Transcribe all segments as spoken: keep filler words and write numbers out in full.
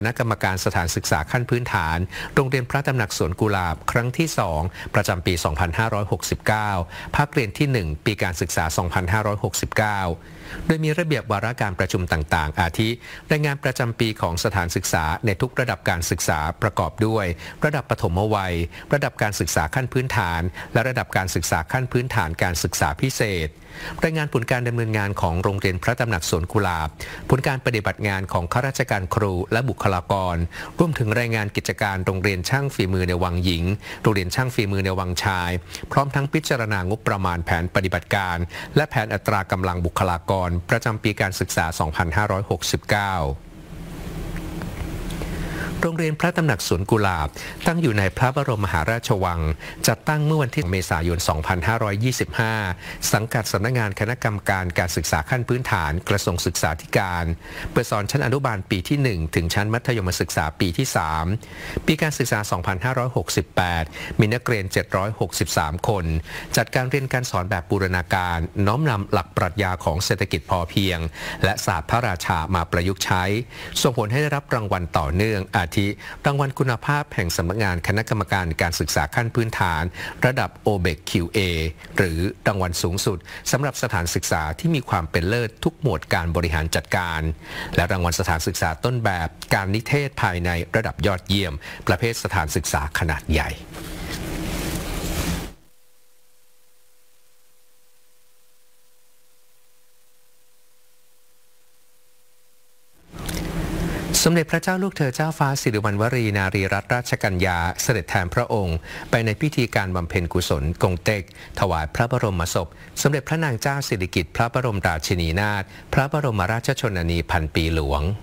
คณะกรรมการสถานศึกษาขั้นพื้นฐานโรงเรียนพระตำหนักสวนกุหลาบครั้งที่สองประจำปี สองพันห้าร้อยหกสิบเก้า ภาคเรียนที่ หนึ่ง ปีการศึกษา สองพันห้าร้อยหกสิบเก้า โดยมีระเบียบวาระการประชุมต่างๆอาทิรายงานประจำปีของสถานศึกษาในทุกระดับการศึกษาประกอบด้วยระดับปฐมวัยระดับการศึกษาขั้นพื้นฐานและระดับการศึกษาขั้นพื้นฐานการศึกษาพิเศษรายงานผลการดำเนินงานของโรงเรียนพระตำหนักสวนกุหลาบผลการปฏิบัติงานของข้าราชการครูและบุคลากรรวมถึงรายงานกิจการโรงเรียนช่างฝีมือในวังหญิงโรงเรียนช่างฝีมือในวังชายพร้อมทั้งพิจารณางบประมาณแผนปฏิบัติการและแผนอัตรากำลังบุคลากรประจำปีการศึกษา สองพันห้าร้อยหกสิบเก้าโรงเรียนพระตำหนักสวนกุหลาบตั้งอยู่ในพระบรมมหาราชวังจัดตั้งเมื่อวันที่เมษายน สองพันห้าร้อยยี่สิบห้า สังกัดสำนักงานคณะกรรมการการศึกษาขั้นพื้นฐานกระทรวงศึกษาธิการเปิดสอนชั้นอนุบาลปีที่ หนึ่ง ถึงชั้นมัธยมศึกษาปีที่ สาม ปีการศึกษา สองพันห้าร้อยหกสิบแปด มีนักเรียน เจ็ดร้อยหกสิบสาม คนจัดการเรียนการสอนแบบบูรณาการน้อมนำหลักปรัชญาของเศรษฐกิจพอเพียงและศาสตร์พระราชามาประยุกต์ใช้ส่งผลให้ได้รับรางวัลต่อเนื่องอาทิรางวัลคุณภาพแห่งสำนักงานคณะกรรมการการศึกษาขั้นพื้นฐานระดับ โอ เบค คิว เอ หรือรางวัลสูงสุดสำหรับสถานศึกษาที่มีความเป็นเลิศทุกหมวดการบริหารจัดการและรางวัลสถานศึกษาต้นแบบการนิเทศภายในระดับยอดเยี่ยมประเภทสถานศึกษาขนาดใหญ่สมเด็จพระเจ้าลูกเธอเจ้าฟ้าสิริวัณวรีนารีรัตนราชกัญญาเสด็จแทนพระองค์ไปในพิธีการบำเพ็ญกุศลกงเต็กถวายพระบรมศพสมเด็จพระนางเจ้าสิริกิติ์พระบรมราชินีนาถพระบรมราชชนนีพันปีหลวง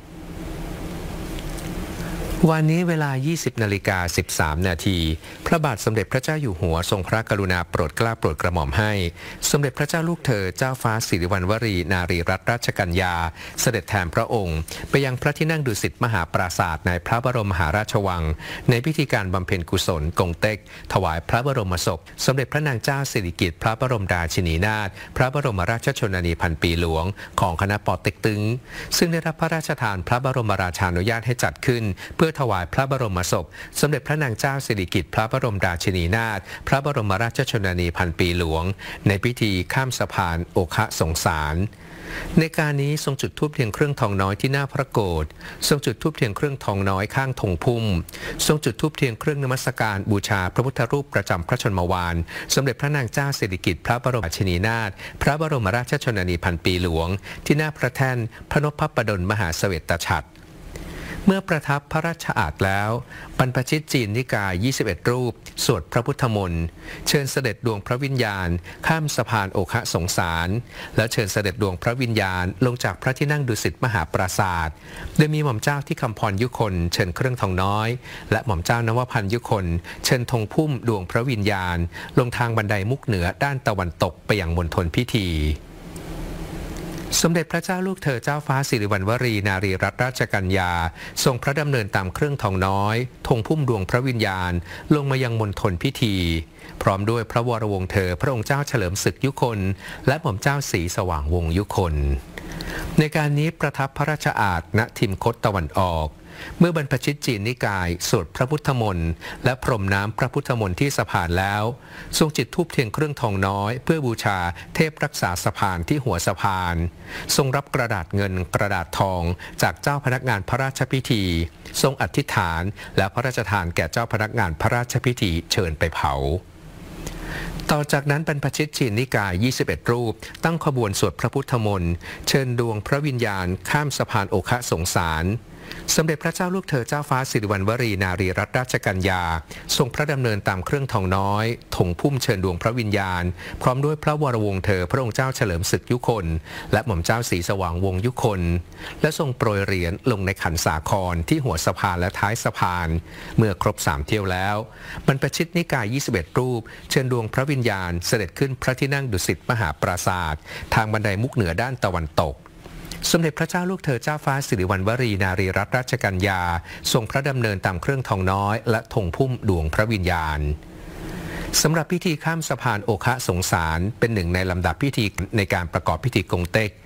วันนี้เวลา ยี่สิบนาฬิกาสิบสามนาทีพระบาทสมเด็จพระเจ้าอยู่หัวทรงพระกรุณาโปรดเกล้าโปรดกระหม่อมให้สมเด็จพระเจ้าลูกเธอเจ้าฟ้าสิริวัณวรีนารีรัตนราชกัญญาเสด็จแทนพระองค์ไปยังพระที่นั่งดุสิตมหาปราสาทในพระบรมมหาราชวังในพิธีการบำเพ็ญกุศลกงเต็กถวายพระบรมศพสมเด็จพระนางเจ้าสิริกิติ์พระบรมราชินีนาถพระบรมราชชนนีพันปีหลวงของคณะปอเต็กตึงซึ่งได้รับพระราชทานพระบรมราชานุญาตให้จัดขึ้นเพื่อถวายพระบรมศพสมเด็จพระนางเจ้าสิริกิติ์พระบรมราชินีนาถพระบรมราชชนนีพันปีหลวงในพิธีข้ามสะพานโอคะสงสารในการนี้ทรงจุดธูปเทียนเครื่องทองน้อยที่หน้าพระโกฐทรงจุดธูปเทียนเครื่องทองน้อยข้างธงพุ่มทรงจุดธูปเทียนเครื่องนมัสการบูชาพระพุทธรูปประจำพระชนมวาลสมเด็จพระนางเจ้าสิริกิติ์พระบรมราชินีนาถพระบรมราชชนนีพันปีหลวงที่หน้าพระแท่นพระนพบดลมหาเสวตฉัตรเมื่อประทับพระราชอาสน์แล้วบรรพชิตจีนนิกายยี่สิบเอ็ดรูปสวดพระพุทธมนต์เชิญเสด็จดวงพระวิญญาณข้ามสะพานโอคะสงสารและเชิญเสด็จดวงพระวิญญาณลงจากพระที่นั่งดุสิตมหาปราสาทโดยมีหม่อมเจ้าที่คำพรยุคนเชิญเครื่องทองน้อยและหม่อมเจ้านวพันธ์ยุคนเชิญธงพุ่มดวงพระวิญญาณลงทางบันไดมุกเหนือด้านตะวันตกไปยังมณฑลพิธีสมเด็จพระเจ้าลูกเธอเจ้าฟ้าสิริวัณวรีนารีรัตนราชกัญญาทรงพระดำเนินตามเครื่องทองน้อยธงพุ่มดวงพระวิญญาณลงมายังมณฑลพิธีพร้อมด้วยพระวรวงศ์เธอพระองค์เจ้าเฉลิมศึกยุคนและหม่อมเจ้าศรีสว่างวงศ์ยุคนในการนี้ประทับพระราชอาสน์ณทิมคตตะวันออกเมื่อบรรพชิตจีนนิกายสวดพระพุทธมนต์และพรมน้ำพระพุทธมนต์ที่สะพานแล้วทรงจิตธูปเทียนเครื่องทองน้อยเพื่อบูชาเทพรักษาสะพานที่หัวสะพานทรงรับกระดาษเงินกระดาษทองจากเจ้าพนักงานพระราชพิธีทรงอธิษฐานและพระราชทานแก่เจ้าพนักงานพระราชพิธีเชิญไปเผาต่อจากนั้นบรรพชิตจีนนิกายยี่สิบเอ็ดรูปตั้งขบวนสวดพระพุทธมนต์เชิญดวงพระวิญญาณข้ามสะพานโอคะสงสารสมเด็จพระเจ้าลูกเธอเจ้าฟ้าสิริวัณวรีนารีรัตนราชกัญญาทรงพระดำเนินตามเครื่องทองน้อยธงพุ่มเชิญดวงพระวิญญาณพร้อมด้วยพระวรวงศ์เธอพระองค์เจ้าเฉลิมศึกยุคนและหม่อมเจ้าศรีสว่างวงศ์ยุคนและทรงโปรยเหรียญลงในขันสาครที่หัวสะพานและท้ายสะพานเมื่อครบสามเที่ยวแล้วบรรพชิตนิกายยี่สิบเอ็ดรูปเชิญดวงพระวิญญาณเสด็จขึ้นพระที่นั่งดุสิตมหาปราสาททางบันไดมุกเหนือด้านตะวันตกสมเด็จพระเจ้าลูกเธอเจ้าฟ้าสิริวัณวรีนารีรัตนราชกัญญาทรงพระดำเนินตามเครื่องทองน้อยและธงพุ่มดวงพระวิญญาณสำหรับพิธีข้ามสะพานโอคะสงสารเป็นหนึ่งในลำดับพิธีในการประกอบพิธีกงเต็ก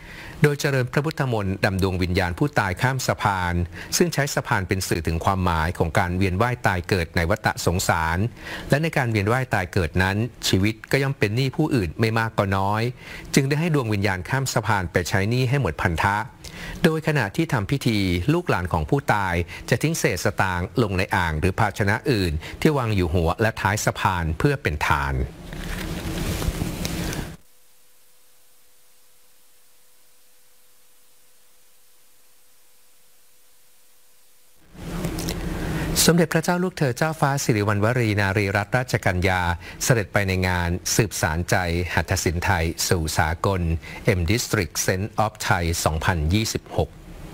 โดยเจริญพระพุทธมนต์ดำดวงวิญญาณผู้ตายข้ามสะพานซึ่งใช้สะพานเป็นสื่อถึงความหมายของการเวียนว่ายตายเกิดในวัฏสงสารและในการเวียนว่ายตายเกิดนั้นชีวิตก็ย่อมเป็นหนี้ผู้อื่นไม่มากก็น้อยจึงได้ให้ดวงวิญญาณข้ามสะพานไปใช้หนี้ให้หมดพันธะโดยขณะที่ทำพิธีลูกหลานของผู้ตายจะทิ้งเศษสตางค์ลงในอ่างหรือภาชนะอื่นที่วางอยู่หัวและท้ายสะพานเพื่อเป็นทานสมเด็จพระเจ้าลูกเธอเจ้าฟ้าสิริวัณวรีนารีรัตนราชกัญญาเสด็จไปในงานสืบสารใจหัตถศิลป์ไทยสู่สากล M District Sense of Thai สองพันยี่สิบหก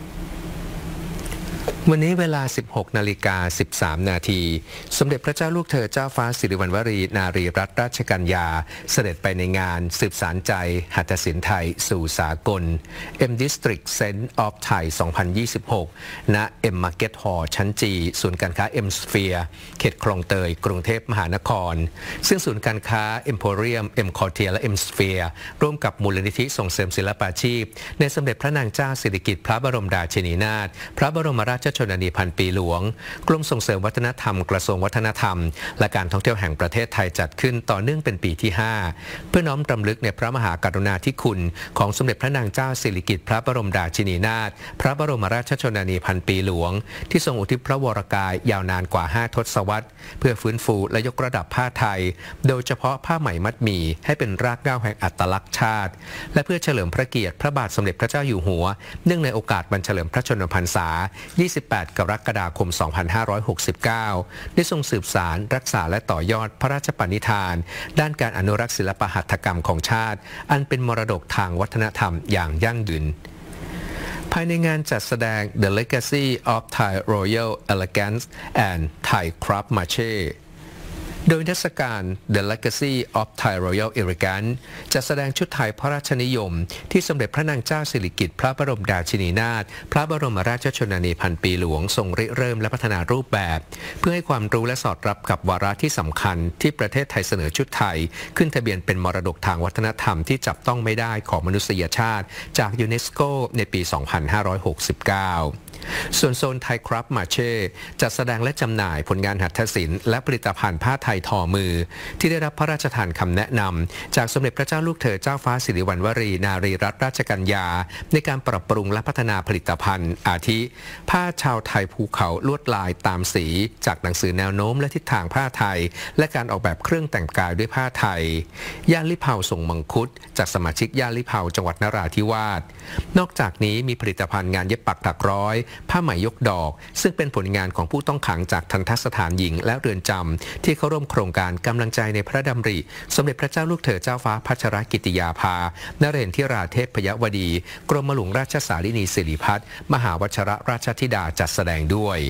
วันนี้เวลา สิบหกนาฬิกาสิบสามนาทีสมเด็จพระเจ้าลูกเธอเจ้าฟ้าสิริวัณวรีนารีรัตนราชกัญญาเสด็จไปในงานสืบสารใจหัตถศิลป์ไทยสู่สากล M District Sense of Thai สองพันยี่สิบหก ณ M Market Hall ชั้นจีศูนย์การค้า M Sphere เขตคลองเตยกรุงเทพมหานครซึ่งศูนย์การค้า Emporium M Quartier และ M Sphere ร่วมกับมูลนิธิส่งเสริมศิลปาชีพในสมเด็จพระนางเจ้าสิริกิติ์พระบรมราชินีนาถพระบรมราชชนนีพันปีหลวงกรมส่งเสริมวัฒนธรรมกระทรวงวัฒนธรรมและการท่องเที่ยวแห่งประเทศไทยจัดขึ้นต่อเนื่องเป็นปีที่ห้าเพื่อน้อมรำลึกในพระมหากรุณาธิคุณของสมเด็จพระนางเจ้าสิริกิติ์พระบรมราชินีนาถพระบรมราชชนนีพันปีหลวงที่ทรงอุทิศพระวรกายยาวนานกว่าห้าทศวรรษเพื่อฟื้นฟูและยกระดับผ้าไทยโดยเฉพาะผ้าไหมมัดหมี่ให้เป็นรากเหง้าแห่งอัตลักษณ์ชาติและเพื่อเฉลิมพระเกียรติพระบาทสมเด็จพระเจ้าอยู่หัวเนื่องในโอกาสวันเฉลิมพระชนมพรรษายี่สิบแปดกรกฎาคมสองพันห้าร้อยหกสิบเก้าได้ทรงสืบสารรักษาและต่อยอดพระราชปณิธานด้านการอนุรักษ์ศิลปหัตถกรรมของชาติอันเป็นมรดกทางวัฒนธรรมอย่างยั่งยืนภายในงานจัดแสดง The Legacy of Thai Royal Elegance and Thai Craftsmanshipโดยเทศกาล The Legacy of Thai Royal Elegance จะแสดงชุดไทยพระราชนิยมที่สมเด็จพระนางเจ้าสิริกิติ์พระบรมราชินีนาถพระบรมราชชนนีพันปีหลวงทรงริเริ่มและพัฒนารูปแบบเพื่อให้ความรู้และสอดรับกับวาระที่สำคัญที่ประเทศไทยเสนอชุดไทยขึ้นทะเบียนเป็นมรดกทางวัฒนธรรมที่จับต้องไม่ได้ของมนุษยชาติจากยูเนสโกในปี สองพันห้าร้อยหกสิบเก้าส่วนโซนไทยครับมาเช่จัดแสดงและจำหน่ายผลงานหัตถศิลป์และผลิตภัณฑ์ผ้าไทยทอมือที่ได้รับพระราชทานคำแนะนำจากสมเด็จพระเจ้าลูกเธอเจ้าฟ้าสิริวัณวรีนารีรัตนราชกัญญาในการปรับปรุงและพัฒนาผลิตภัณฑ์อาทิผ้าชาวไทยภูเขาลวดลายตามสีจากหนังสือแนวโน้มและทิศทางผ้าไทยและการออกแบบเครื่องแต่งกายด้วยผ้าไทยย่านลิเผาส่งมังคุดจากสมาชิกย่านลิเผาจังหวัดนราธิวาสนอกจากนี้มีผลิตภัณฑ์งานเย็บปักถักร้อยผ้าไหมยกดอกซึ่งเป็นผลงานของผู้ต้องขังจากทันทสถานหญิงและเรือนจำที่เข้าร่วมโครงการกำลังใจในพระดำริสมเด็จพระเจ้าลูกเธอเจ้าฟ้าพัชรกิติยาภานเรศทิราเทพยวดีกรมหลวงราชสารินีสิริพัฒน์มหาวชรราชธิดาจัดแสดงด้วย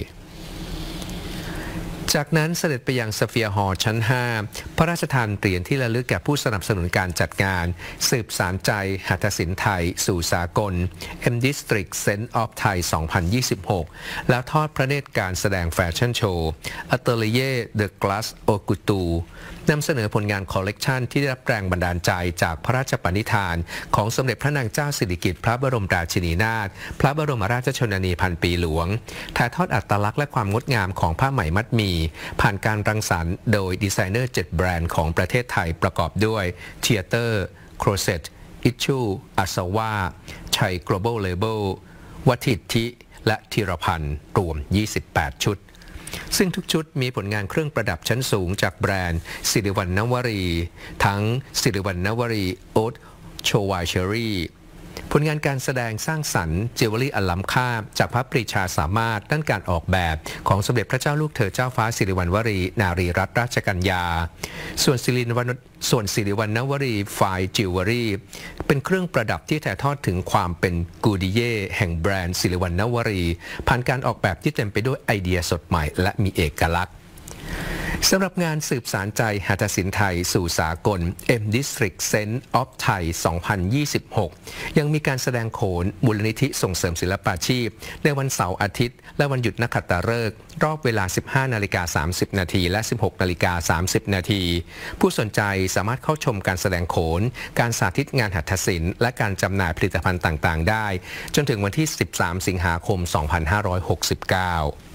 จากนั้นเสด็จไปยังสเฟียร์ฮอลล์ชั้นห้าพระราชทานเหรียญที่ระลึกแก่ผู้สนับสนุนการจัดงานสืบสารใจหัตถศิลป์ไทยสู่สากล M District Sense of Thai สองพันยี่สิบหกแล้วทอดพระเนตรการแสดงแฟชั่นโชว์ Atelier de Glace Okutuนำเสนอผลงานคอลเลกชันที่ได้รับแรงบันดาลใจจากพระราชปณิธานของสมเด็จพระนางเจ้าสิริกิติ์พระบรมราชินีนาถพระบรมราชชนนีพันปีหลวงถ่ายทอดอัตลักษณ์และความงดงามของผ้าไหมมัดหมี่ผ่านการรังสรรค์โดยดีไซเนอร์เจ็ดแบรนด์ของประเทศไทยประกอบด้วย Theater Crozet Issue Asawa ชัย Global Label วัตถิทิและธีรพันธ์รวมยี่สิบแปดชุดซึ่งทุกชุดมีผลงานเครื่องประดับชั้นสูงจากแบรนด์สิริวัณณวรีทั้งสิริวัณณวรีโอ๊ตโชวายเชอรี่ผลงานการแสดงสร้างสรรค์จิวเวลรี่อันล้ำค่าจากพระปรีชาสามารถด้านการออกแบบของสมเด็จพระเจ้าลูกเธอเจ้าฟ้าสิริวัณวรีนารีรัตนราชกัญญาส่วนสิริวัณส่วนสิริวัณณวรีไฟจิวเวลรี่เป็นเครื่องประดับที่ถ่ายทอดถึงความเป็นกูดิเย่แห่งแบรนด์สิริวัณณวรีผ่านการออกแบบที่เต็มไปด้วยไอเดียสดใหม่และมีเอกลักษณ์สำหรับงานสืบสารใจหัตถศิลป์ไทยสู่สากล M District Sense of Thai สองพันยี่สิบหก ยังมีการแสดงโขนมูลนิธิส่งเสริมศิลปาชีพในวันเสาร์อาทิตย์และวันหยุดนักขัตฤกษ์รอบเวลา สิบห้านาฬิกาสามสิบนาทีและ สิบหกนาฬิกาสามสิบนาทีผู้สนใจสามารถเข้าชมการแสดงโขนการสาธิตงานหัตถศิลป์และการจำหน่ายผลิตภัณฑ์ต่างๆได้จนถึงวันที่ สิบสามสิงหาคมสองพันห้าร้อยหกสิบเก้า